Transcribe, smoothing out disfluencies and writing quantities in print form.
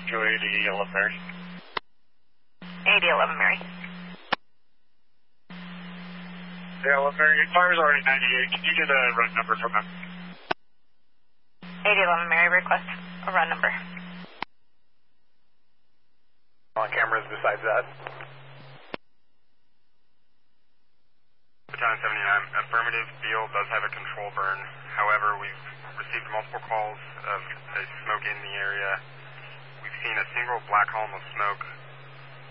to 8011 Mary. 8011 Mary. Yeah, 11 Mary, your fire's already 98. Can you get a run number from them? 8011 Mary, request a run number. On cameras besides that. Battalion 79, affirmative, Beale does have a control burn. However, we've received multiple calls of a smoke in the area. We've seen a single black column of smoke